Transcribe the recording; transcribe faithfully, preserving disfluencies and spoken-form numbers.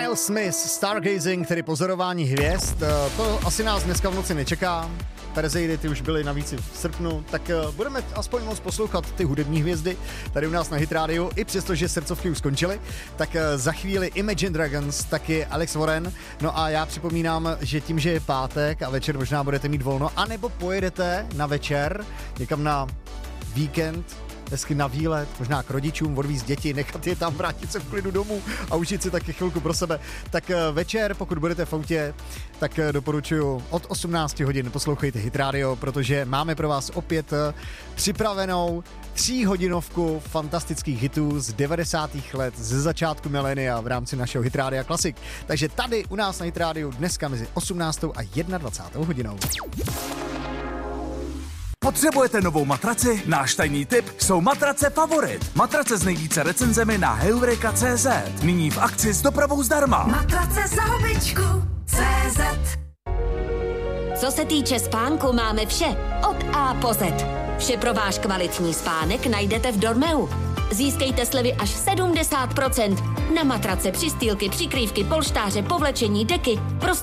Miles Smith, Stargazing, tedy pozorování hvězd. To asi nás dneska v noci nečeká. Perseidy, ty už byly navíc v srpnu, tak budeme aspoň moc poslouchat ty hudební hvězdy tady u nás na Hit Radio, i přestože srdcovky už skončily, tak za chvíli Imagine Dragons, taky Alex Warren. No a já připomínám, že tím, že je pátek a večer možná budete mít volno, anebo pojedete na večer někam na víkend, hezky na výlet, možná k rodičům, odvízt děti, nechat je tam, vrátit se v klidu domů a užít si taky chvilku pro sebe. Tak večer, pokud budete v autě, tak doporučuji od osmnáct hodin poslouchejte Hit Radio, protože máme pro vás opět připravenou tříhodinovku fantastických hitů z devadesátých let, ze začátku milénia v rámci našeho Hit Radia Classic. Takže tady u nás na Hit Radio dneska mezi osmnáctou a dvacátou první hodinou. Potřebujete novou matraci? Náš tajný tip jsou matrace Favorit. Matrace s nejvíce recenzemi na Heureka tečka cé zet. Nyní v akci s dopravou zdarma. Matrace za hubičku cé zet. Co se týče spánku, máme vše od A po Z. Vše pro váš kvalitní spánek najdete v Dormeu. Získejte slevy až sedmdesát procent na matrace, přistýlky, přikrývky, polštáře, povlečení, deky. Prostě